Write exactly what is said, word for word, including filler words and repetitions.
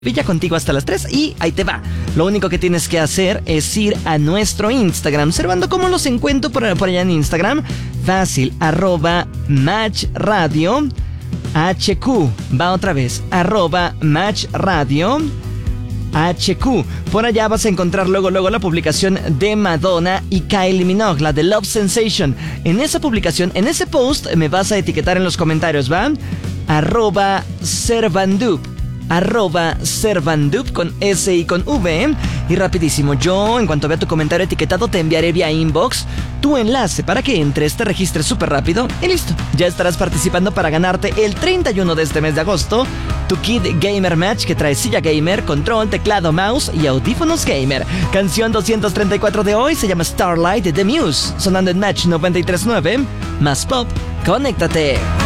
Villa contigo hasta las tres y ahí te va. Lo único que tienes que hacer es ir a nuestro Instagram. Servando, ¿cómo los encuentro por, por allá en Instagram? Fácil, arroba Match Radio H Q. Va otra vez, arroba Match Radio H Q. Por allá vas a encontrar luego, luego la publicación de Madonna y Kylie Minogue, la de Love Sensation. En esa publicación, en ese post, me vas a etiquetar en los comentarios, ¿va? Arroba Servandup. Arroba Servandup con S y con V. Y rapidísimo, yo en cuanto vea tu comentario etiquetado te enviaré vía inbox tu enlace para que entres, te registres súper rápido y listo. Ya estarás participando para ganarte el treinta y uno de este mes de agosto tu kit Gamer Match que trae silla gamer, control, teclado, mouse y audífonos gamer. Canción doscientos treinta y cuatro de hoy se llama Starlight de The Muse, sonando en Match noventa y tres punto nueve. Más pop, conéctate.